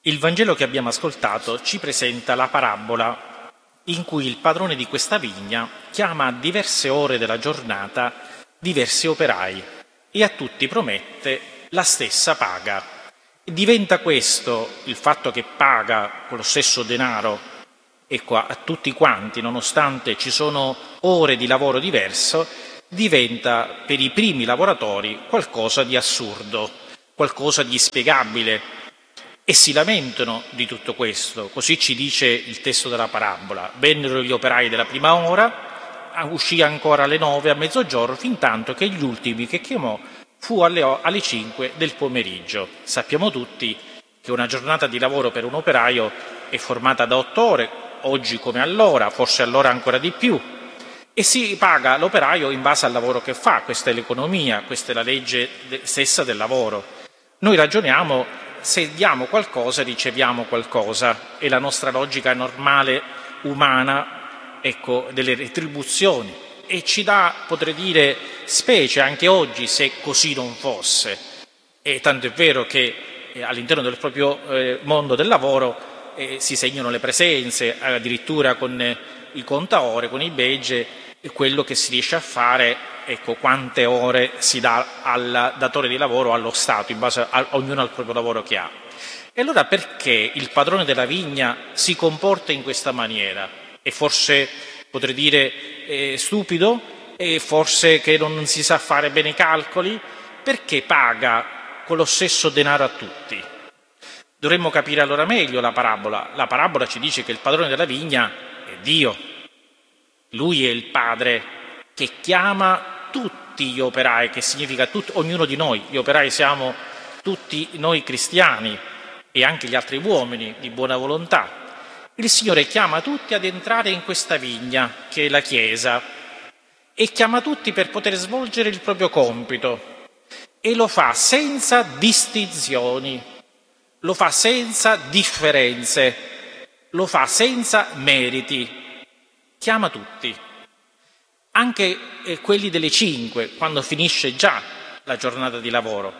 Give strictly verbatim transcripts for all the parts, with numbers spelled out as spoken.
Il Vangelo che abbiamo ascoltato ci presenta la parabola in cui il padrone di questa vigna chiama a diverse ore della giornata diversi operai e a tutti promette la stessa paga. Diventa questo, il fatto che paga con lo stesso denaro, ecco, a tutti quanti, nonostante ci sono ore di lavoro diverso, diventa per i primi lavoratori qualcosa di assurdo, qualcosa di inspiegabile. E si lamentano di tutto questo, così ci dice il testo della parabola. Vennero gli operai della prima ora, uscì ancora alle nove a mezzogiorno, fin tanto che gli ultimi che chiamò fu alle, alle cinque del pomeriggio. Sappiamo tutti che una giornata di lavoro per un operaio è formata da otto ore, oggi come allora, forse allora ancora di più, e si paga l'operaio in base al lavoro che fa. Questa è l'economia, questa è la legge stessa del lavoro. Noi ragioniamo: se diamo qualcosa riceviamo qualcosa, è la nostra logica normale umana, ecco, delle retribuzioni, e ci dà, potrei dire, specie anche oggi se così non fosse. E tanto è vero che eh, all'interno del proprio eh, mondo del lavoro eh, si segnano le presenze, addirittura con eh, i contaore, con i badge, quello che si riesce a fare, ecco, quante ore si dà al datore di lavoro, allo Stato, in base a ognuno al proprio lavoro che ha. E allora perché il padrone della vigna si comporta in questa maniera? È forse, potrei dire, eh, stupido? È forse che non si sa fare bene i calcoli? Perché paga con lo stesso denaro a tutti? Dovremmo capire allora meglio la parabola. La parabola ci dice che il padrone della vigna è Dio. Lui è il padre che chiama tutti gli operai, che significa tutti, ognuno di noi. Gli operai siamo tutti noi cristiani e anche gli altri uomini di buona volontà. Il Signore chiama tutti ad entrare in questa vigna, che è la Chiesa, e chiama tutti per poter svolgere il proprio compito. E lo fa senza distinzioni, lo fa senza differenze, lo fa senza meriti. Chiama tutti, anche quelli delle cinque, quando finisce già la giornata di lavoro.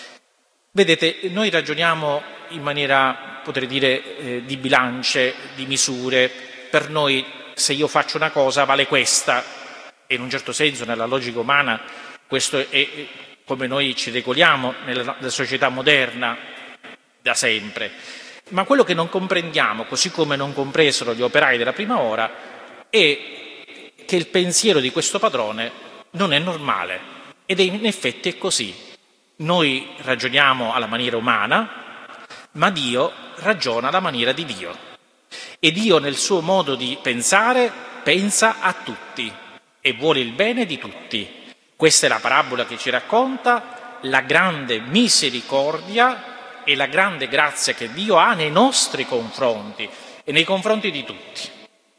Vedete, noi ragioniamo in maniera, potrei dire, eh, di bilance, di misure. Per noi, se io faccio una cosa, vale questa. E in un certo senso, nella logica umana, questo è come noi ci regoliamo nella, nella società moderna da sempre. Ma quello che non comprendiamo, così come non compresero gli operai della prima ora, è che il pensiero di questo padrone non è normale, ed in effetti è così. Noi ragioniamo alla maniera umana, ma Dio ragiona alla maniera di Dio. E Dio, nel suo modo di pensare, pensa a tutti e vuole il bene di tutti. Questa è la parabola che ci racconta la grande misericordia e la grande grazia che Dio ha nei nostri confronti e nei confronti di tutti.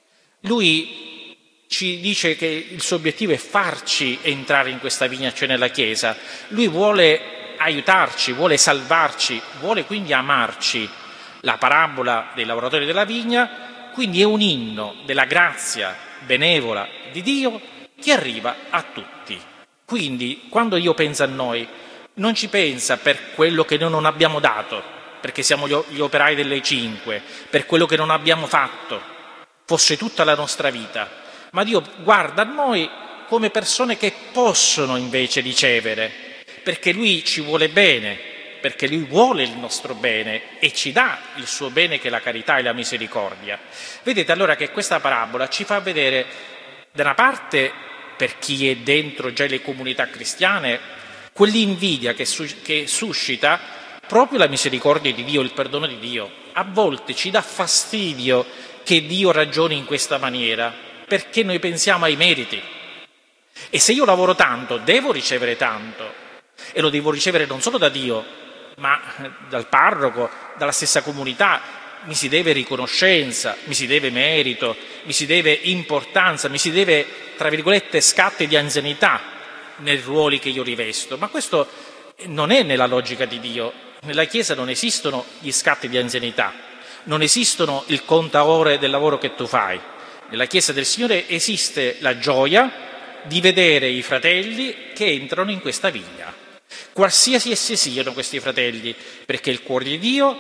Lui ci dice che il suo obiettivo è farci entrare in questa vigna, cioè nella Chiesa. Lui vuole aiutarci, vuole salvarci, vuole quindi amarci. La parabola dei lavoratori della vigna quindi è un inno della grazia benevola di Dio che arriva a tutti. Quindi quando Dio pensa a noi, non ci pensa per quello che noi non abbiamo dato, perché siamo gli operai delle cinque, per quello che non abbiamo fatto, fosse tutta la nostra vita, ma Dio guarda a noi come persone che possono invece ricevere, perché Lui ci vuole bene, perché Lui vuole il nostro bene e ci dà il suo bene, che è la carità e la misericordia. Vedete allora che questa parabola ci fa vedere, da una parte, per chi è dentro già le comunità cristiane, quell'invidia che, sus- che suscita proprio la misericordia di Dio, il perdono di Dio. A volte ci dà fastidio che Dio ragioni in questa maniera, perché noi pensiamo ai meriti. E se io lavoro tanto, devo ricevere tanto, e lo devo ricevere non solo da Dio, ma dal parroco, dalla stessa comunità. Mi si deve riconoscenza, mi si deve merito, mi si deve importanza, mi si deve, tra virgolette, scatti di anzianità nei ruoli che io rivesto. Ma questo non è nella logica di Dio. Nella Chiesa non esistono gli scatti di anzianità. Non esistono il contaore del lavoro che tu fai. Nella Chiesa del Signore esiste la gioia di vedere i fratelli che entrano in questa vigna, qualsiasi essi siano questi fratelli, perché il cuore di Dio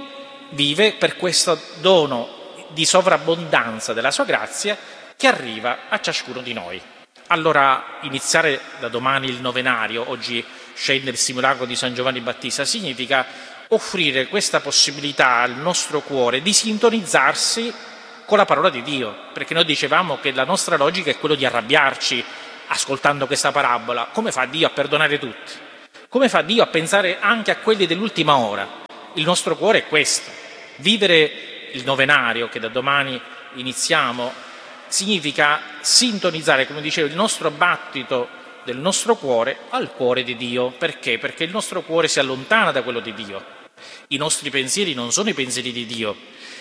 vive per questo dono di sovrabbondanza della sua grazia che arriva a ciascuno di noi. Allora iniziare da domani il novenario, oggi scende il simulacro di San Giovanni Battista, significa offrire questa possibilità al nostro cuore di sintonizzarsi con la parola di Dio, perché noi dicevamo che la nostra logica è quello di arrabbiarci ascoltando questa parabola. Come fa Dio a perdonare tutti? Come fa Dio a pensare anche a quelli dell'ultima ora? Il nostro cuore è questo. Vivere il novenario, che da domani iniziamo, significa sintonizzare, come dicevo, il nostro battito del nostro cuore al cuore di Dio. Perché? Perché il nostro cuore si allontana da quello di Dio. I nostri pensieri non sono i pensieri di Dio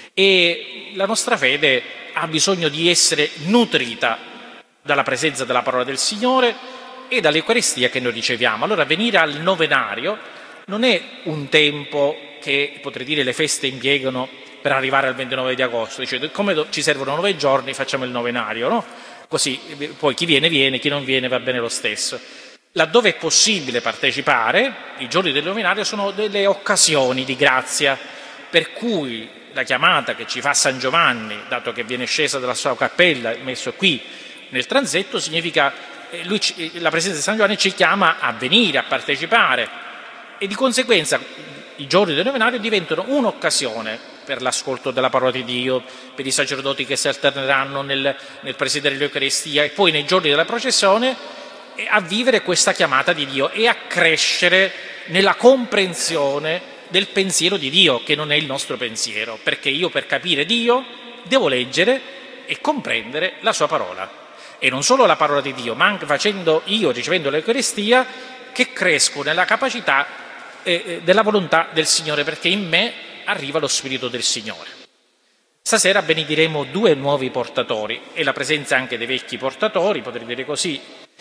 e la nostra fede ha bisogno di essere nutrita dalla presenza della parola del Signore e dall'Eucaristia che noi riceviamo. Allora venire al novenario non è un tempo che, potrei dire, le feste impiegano per arrivare al ventinove di agosto. Dice, come ci servono nove giorni, facciamo il novenario, no? Così poi chi viene viene, chi non viene va bene lo stesso. Laddove è possibile partecipare, i giorni del novenario sono delle occasioni di grazia, per cui la chiamata che ci fa San Giovanni, dato che viene scesa dalla sua cappella, messo qui nel transetto, significa eh, lui, la presenza di San Giovanni ci chiama a venire, a partecipare, e di conseguenza i giorni del novenario diventano un'occasione per l'ascolto della parola di Dio, per i sacerdoti che si alterneranno nel, nel presiedere l'Eucaristia e poi nei giorni della processione a vivere questa chiamata di Dio e a crescere nella comprensione del pensiero di Dio, che non è il nostro pensiero, perché io per capire Dio devo leggere e comprendere la sua parola. E non solo la parola di Dio, ma anche facendo io, ricevendo l'Eucaristia, che cresco nella capacità eh, della volontà del Signore, perché in me arriva lo Spirito del Signore. Stasera benediremo due nuovi portatori e la presenza anche dei vecchi portatori, potrei dire così,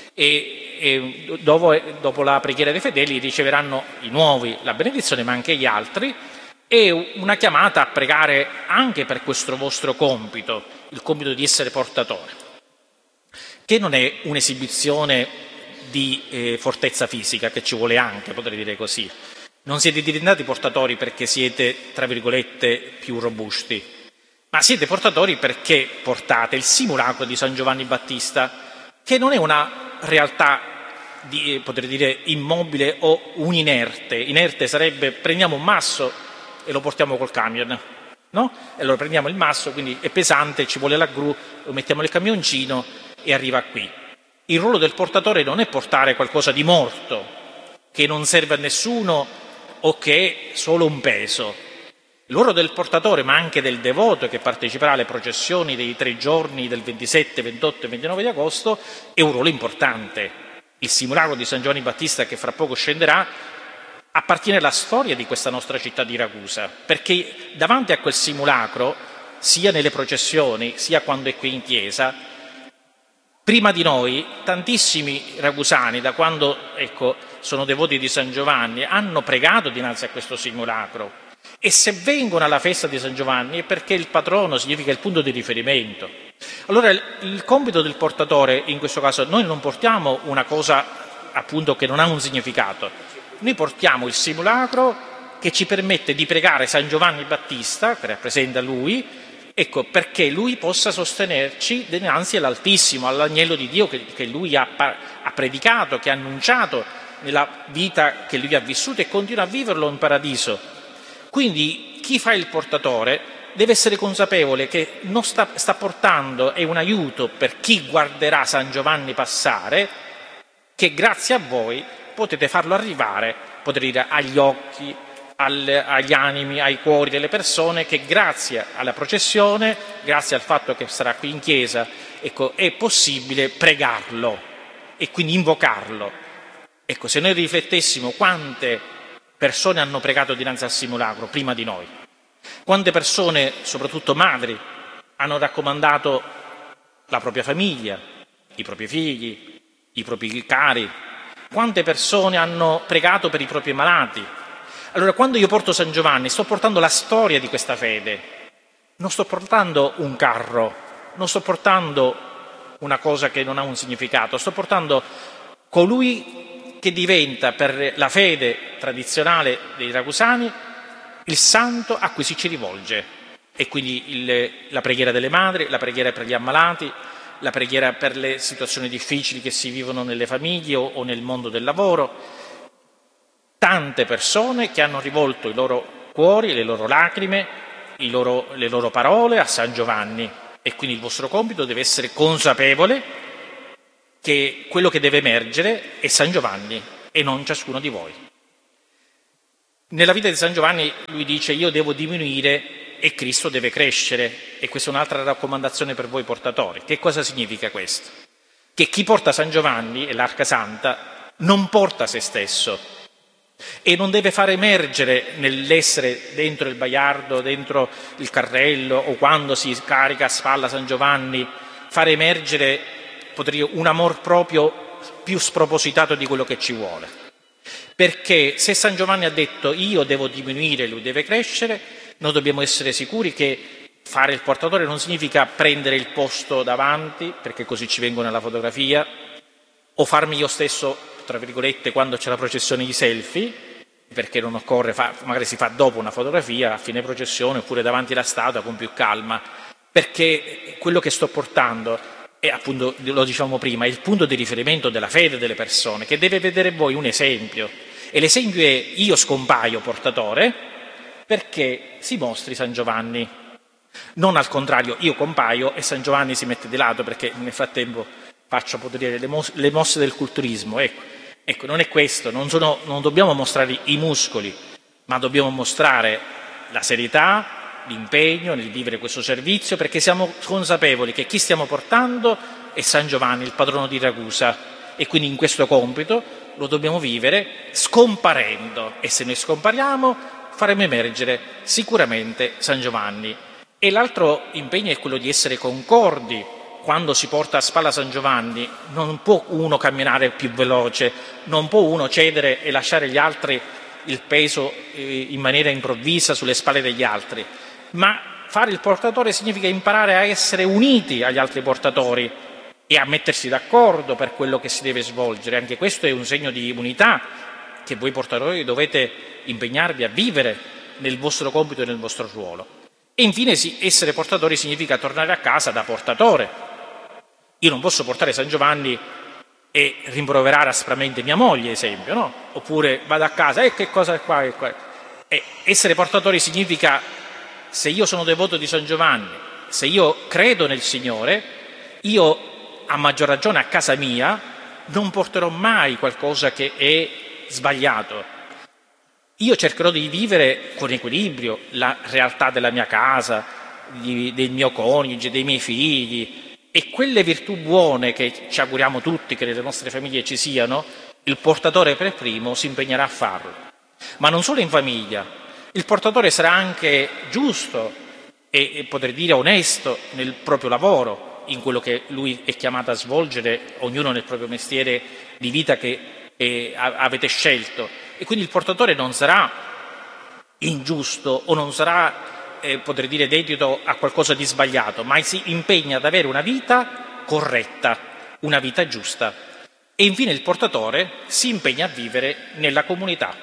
e, e dopo, dopo la preghiera dei fedeli riceveranno i nuovi la benedizione, ma anche gli altri, e una chiamata a pregare anche per questo vostro compito, il compito di essere portatore, che non è un'esibizione di eh, fortezza fisica, che ci vuole anche, potrei dire così. Non siete diventati portatori perché siete, tra virgolette, più robusti, ma siete portatori perché portate il simulacro di San Giovanni Battista, che non è una realtà, di, potrei dire, immobile o un inerte. Inerte sarebbe prendiamo un masso e lo portiamo col camion, no? E allora prendiamo il masso, quindi è pesante, ci vuole la gru, lo mettiamo nel camioncino e arriva qui. Il ruolo del portatore non è portare qualcosa di morto, che non serve a nessuno o che è solo un peso. Il ruolo del portatore, ma anche del devoto che parteciperà alle processioni dei tre giorni del ventisette, ventotto e ventinove di agosto, è un ruolo importante. Il simulacro di San Giovanni Battista, che fra poco scenderà, appartiene alla storia di questa nostra città di Ragusa, perché davanti a quel simulacro, sia nelle processioni, sia quando è qui in chiesa, prima di noi tantissimi ragusani, da quando ecco, sono devoti di San Giovanni, hanno pregato dinanzi a questo simulacro. E se vengono alla festa di San Giovanni è perché il patrono significa il punto di riferimento. Allora il, il compito del portatore, in questo caso, noi non portiamo una cosa appunto che non ha un significato, noi portiamo il simulacro che ci permette di pregare San Giovanni Battista, che rappresenta lui, ecco, perché lui possa sostenerci dinanzi all'Altissimo, all'agnello di Dio che, che lui ha, ha predicato, che ha annunciato nella vita che lui ha vissuto e continua a viverlo in paradiso. Quindi chi fa il portatore deve essere consapevole che non sta, sta portando, è un aiuto per chi guarderà San Giovanni passare, che grazie a voi potete farlo arrivare, potete dire, agli occhi, al, agli animi, ai cuori delle persone, che grazie alla processione, grazie al fatto che sarà qui in chiesa, ecco, è possibile pregarlo e quindi invocarlo. Ecco, se noi riflettessimo quante persone hanno pregato dinanzi al simulacro prima di noi, quante persone, soprattutto madri, hanno raccomandato la propria famiglia, i propri figli, i propri cari, quante persone hanno pregato per i propri malati. Allora, quando io porto San Giovanni, sto portando la storia di questa fede, non sto portando un carro, non sto portando una cosa che non ha un significato, sto portando colui che diventa per la fede tradizionale dei ragusani il santo a cui si ci rivolge, e quindi il, la preghiera delle madri, la preghiera per gli ammalati, la preghiera per le situazioni difficili che si vivono nelle famiglie o, o nel mondo del lavoro. Tante persone che hanno rivolto i loro cuori, le loro lacrime, i loro, le loro parole a San Giovanni, e quindi il vostro compito deve essere consapevole che quello che deve emergere è San Giovanni e non ciascuno di voi. Nella vita di San Giovanni lui dice: io devo diminuire e Cristo deve crescere, e questa è un'altra raccomandazione per voi portatori. Che cosa significa questo? Che chi porta San Giovanni e l'Arca Santa non porta se stesso e non deve far emergere nell'essere dentro il baiardo, dentro il carrello o quando si carica a spalla San Giovanni, far emergere, potrei dire, un amor proprio più spropositato di quello che ci vuole. Perché se San Giovanni ha detto io devo diminuire, lui deve crescere, noi dobbiamo essere sicuri che fare il portatore non significa prendere il posto davanti, perché così ci vengo nella fotografia, o farmi io stesso, tra virgolette, quando c'è la processione di selfie, perché non occorre, fa, magari si fa dopo una fotografia, a fine processione, oppure davanti alla statua con più calma, perché quello che sto portando è, appunto, lo dicevamo prima, è il punto di riferimento della fede delle persone, che deve vedere voi un esempio. E l'esempio è: io scompaio portatore perché si mostri San Giovanni. Non al contrario, io compaio e San Giovanni si mette di lato perché nel frattempo faccio, potrei dire, le, mos- le mosse del culturismo. Ecco, ecco non è questo, non, sono, non dobbiamo mostrare i muscoli, ma dobbiamo mostrare la serietà, l'impegno nel vivere questo servizio, perché siamo consapevoli che chi stiamo portando è San Giovanni, il patrono di Ragusa, e quindi in questo compito lo dobbiamo vivere scomparendo, e se noi scompariamo faremo emergere sicuramente San Giovanni. E l'altro impegno è quello di essere concordi. Quando si porta a spalla San Giovanni non può uno camminare più veloce, non può uno cedere e lasciare gli altri il peso in maniera improvvisa sulle spalle degli altri, ma fare il portatore significa imparare a essere uniti agli altri portatori e a mettersi d'accordo per quello che si deve svolgere. Anche questo è un segno di unità che voi portatori dovete impegnarvi a vivere nel vostro compito e nel vostro ruolo. E infine sì, essere portatori significa tornare a casa da portatore. Io non posso portare San Giovanni e rimproverare aspramente mia moglie, esempio, no? Oppure vado a casa, e eh, che cosa è qua, è qua? E essere portatori significa, se io sono devoto di San Giovanni, se io credo nel Signore, io a maggior ragione a casa mia non porterò mai qualcosa che è sbagliato. Io cercherò di vivere con equilibrio la realtà della mia casa, di, del mio coniuge, dei miei figli, e quelle virtù buone che ci auguriamo tutti che nelle nostre famiglie ci siano, il portatore per primo si impegnerà a farlo. Ma non solo in famiglia, il portatore sarà anche giusto e, e potrei dire onesto nel proprio lavoro, in quello che lui è chiamato a svolgere, ognuno nel proprio mestiere di vita che eh, avete scelto. E quindi il portatore non sarà ingiusto o non sarà, eh, potrei dire, dedito a qualcosa di sbagliato, ma si impegna ad avere una vita corretta, una vita giusta. E infine il portatore si impegna a vivere nella comunità.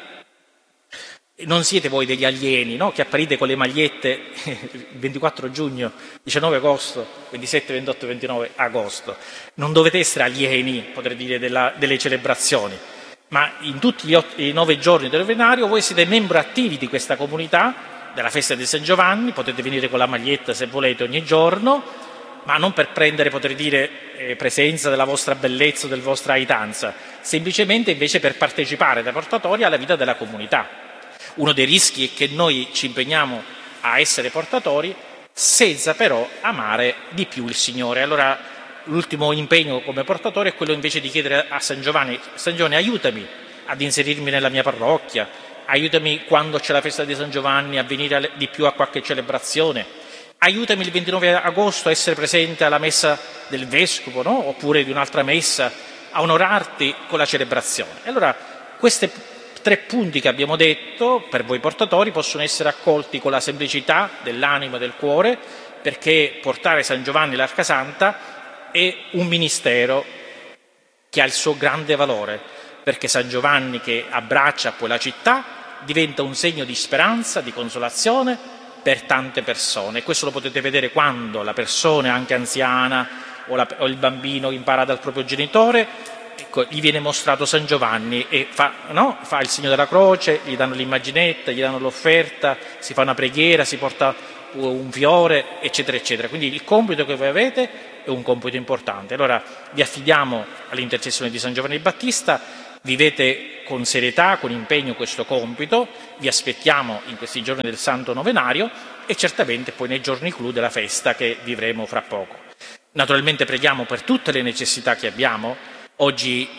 Non siete voi degli alieni, no? Che apparite con le magliette il ventiquattro giugno, diciannove agosto, ventisette, ventotto, ventinove agosto. Non dovete essere alieni, potrei dire, della, delle celebrazioni, ma in tutti gli ot- i nove giorni dell'Ovenario voi siete membri attivi di questa comunità, della festa di San Giovanni. Potete venire con la maglietta se volete ogni giorno, ma non per prendere, potrei dire, eh, presenza della vostra bellezza o della vostra aitanza, semplicemente invece per partecipare da portatori alla vita della comunità. Uno dei rischi è che noi ci impegniamo a essere portatori senza però amare di più il Signore. Allora l'ultimo impegno come portatore è quello invece di chiedere a San Giovanni: San Giovanni, aiutami ad inserirmi nella mia parrocchia, aiutami quando c'è la festa di San Giovanni a venire di più a qualche celebrazione, aiutami il ventinove agosto a essere presente alla messa del Vescovo, no? Oppure di un'altra messa, a onorarti con la celebrazione. E allora queste tre punti che abbiamo detto per voi portatori possono essere accolti con la semplicità dell'animo e del cuore, perché portare San Giovanni l'Arca Santa è un ministero che ha il suo grande valore, perché San Giovanni, che abbraccia poi la città, diventa un segno di speranza, di consolazione per tante persone. Questo lo potete vedere quando la persona, anche anziana, o, la, o il bambino impara dal proprio genitore, ecco, gli viene mostrato San Giovanni e fa, no? fa il segno della croce, gli danno l'immaginetta, gli danno l'offerta, si fa una preghiera, si porta un fiore, eccetera, eccetera. Quindi il compito che voi avete è un compito importante. Allora vi affidiamo all'intercessione di San Giovanni Battista, vivete con serietà, con impegno questo compito, vi aspettiamo in questi giorni del Santo Novenario e certamente poi nei giorni clou della festa che vivremo fra poco. Naturalmente preghiamo per tutte le necessità che abbiamo. Oggi